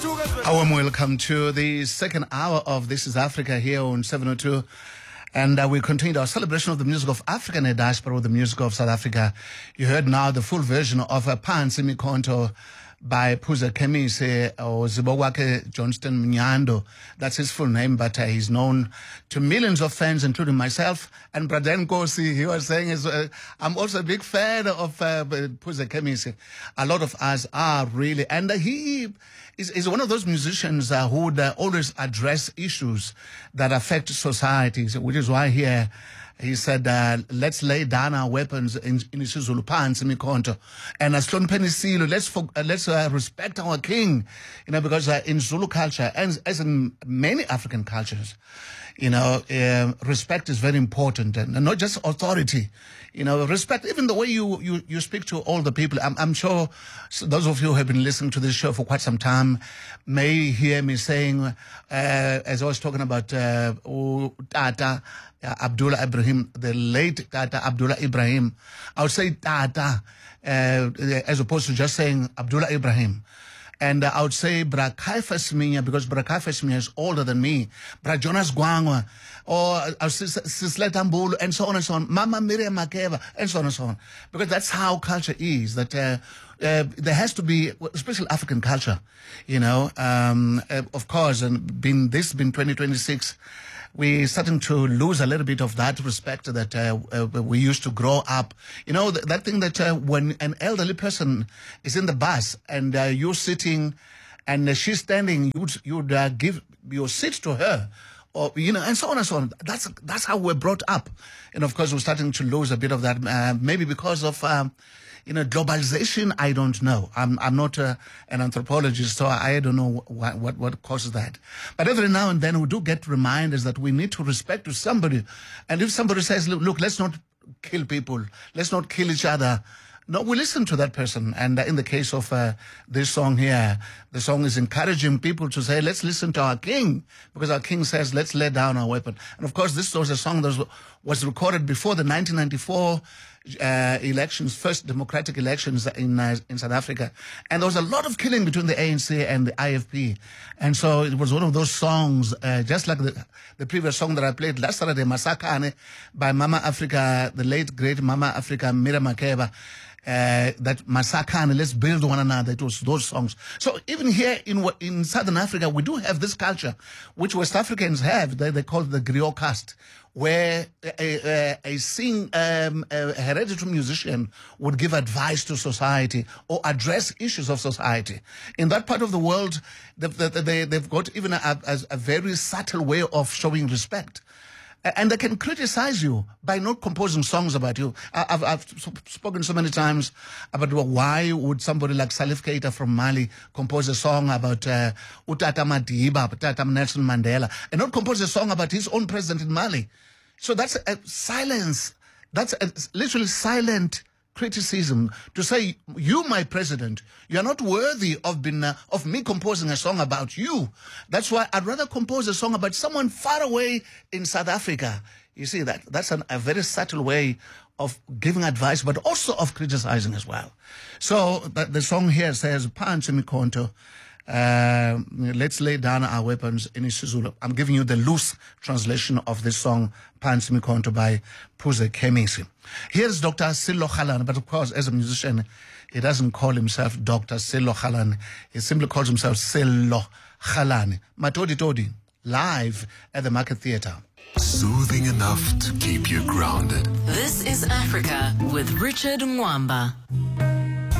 A warm welcome to the second hour of This is Africa here on 702. And we continued our celebration of the music of Africa and the diaspora with the music of South Africa. You heard now the full version of Phansi Mikhonto by Phuze Khemise or Zibongwakhe Johnston Mnyando. That's his full name, but he's known to millions of fans, including myself. And Brother Nkosi, he was saying, I'm also a big fan of Phuze Khemise. A lot of us are really. And he is one of those musicians who would always address issues that affect societies, which is why here he said, let's lay down our weapons in isiZulu, Phansi Mikhonto, and asihlonipheni isilo. Let's respect our king, because in Zulu culture, and as in many African cultures, respect is very important, and not just authority. Respect, even the way you speak to all the people. I'm sure those of you who have been listening to this show for quite some time may hear me saying, as I was talking about Tata Abdullah Ibrahim, the late Tata Abdullah Ibrahim, I would say Tata as opposed to just saying Abdullah Ibrahim. And I would say Bra Caiphas Minya, because Bra Caiphas Minya is older than me. Bra Jonas Gwangwa, or Sisleta Mbulu, and so on and so on. Mama Miriam Makeba, and so on and so on. Because that's how culture is, that there has to be, especially African culture, of course, and being 2026, we're starting to lose a little bit of that respect that we used to grow up. That thing that when an elderly person is in the bus and you're sitting and she's standing, you'd give your seat to her, or and so on and so on. That's how we're brought up, and of course we're starting to lose a bit of that, maybe because of globalization. I don't know. I'm not an anthropologist, so I don't know what causes that. But every now and then we do get reminders that we need to respect to somebody. And if somebody says, look, let's not kill people, let's not kill each other, no, we listen to that person. And in the case of this song here, the song is encouraging people to say, let's listen to our king, because our king says, let's lay down our weapon. And of course, this was a song that was recorded before the 1994 elections, first democratic elections in South Africa. And there was a lot of killing between the ANC and the IFP. And so it was one of those songs, just like the previous song that I played last Saturday, Masakane, by Mama Africa, the late great Mama Africa, Miriam Makeba. That Masakane, let's build one another. It was those songs. So even here in Southern Africa, we do have this culture, which West Africans have. They call it the griot caste, where a hereditary musician would give advice to society or address issues of society. In that part of the world, they've got even a very subtle way of showing respect. And they can criticize you by not composing songs about you. I've spoken so many times about why would somebody like Salif Keita from Mali compose a song about Utata Madiba, Tata Nelson Mandela, and not compose a song about his own president in Mali. So that's a silence. That's a literally silent criticism to say, you, my president, you're not worthy of me composing a song about you. That's why I'd rather compose a song about someone far away in South Africa. You see, that's a very subtle way of giving advice, but also of criticizing as well. So the song here says, Phansi Mikhonto, let's lay down our weapons in isiZulu. I'm giving you the loose translation of this song, Phansi Mikhonto by Phuze Khemise. Here's Dr. Sello Kgalane, but of course, as a musician, he doesn't call himself Dr. Sello Kgalane. He simply calls himself Sello Kgalane. Matodi Todi, live at the Market Theatre. Soothing enough to keep you grounded. This is Africa with Richard Mwamba.